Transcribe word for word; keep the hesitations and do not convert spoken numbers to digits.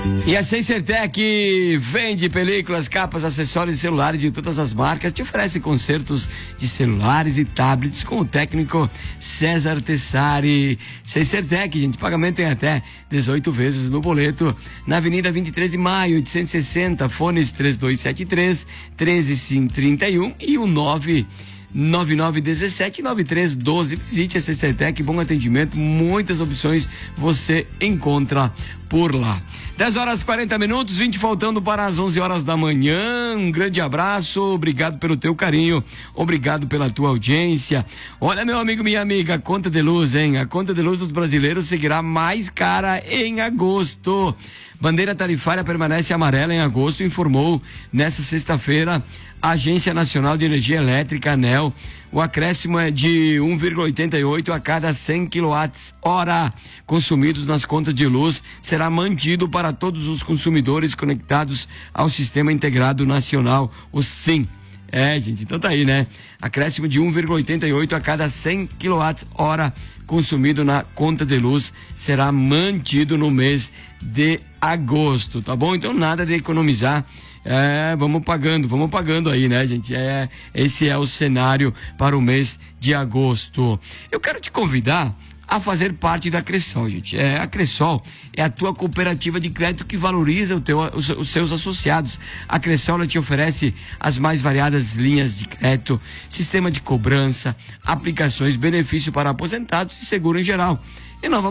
E a Sensertec vende películas, capas, acessórios e celulares de todas as marcas. Te oferece consertos de celulares e tablets com o técnico César Tessari. Sensertec, gente, pagamento em até dezoito vezes no boleto. Na Avenida vinte e três de maio, oitocentos e sessenta, fones três dois sete três, um três trinta e um e o nove nove nove um sete nove três um dois. Visite a Sensertec, bom atendimento, muitas opções você encontra por lá. dez horas e quarenta minutos, vinte faltando para as onze horas da manhã. Um grande abraço, obrigado pelo teu carinho, obrigado pela tua audiência. Olha, meu amigo, minha amiga, a conta de luz, hein? A conta de luz dos brasileiros seguirá mais cara em agosto. Bandeira tarifária permanece amarela em agosto, informou nesta sexta-feira a Agência Nacional de Energia Elétrica, ANEEL. O acréscimo é de um vírgula oitenta e oito a cada cem quilowatt-hora consumidos nas contas de luz. Será mantido para todos os consumidores conectados ao Sistema Integrado Nacional, o SIM. É, gente, então tá aí, né? Acréscimo de um vírgula oitenta e oito a cada cem quilowatt-hora consumido na conta de luz será mantido no mês de agosto, tá bom? Então nada de economizar. É, vamos pagando, vamos pagando aí, né, gente? É, esse é o cenário para o mês de agosto. Eu quero te convidar a fazer parte da Cressol, gente. É, a Cressol é a tua cooperativa de crédito que valoriza o teu, os, os seus associados. A Cressol, ela te oferece as mais variadas linhas de crédito, sistema de cobrança, aplicações, benefício para aposentados e seguro em geral. E nova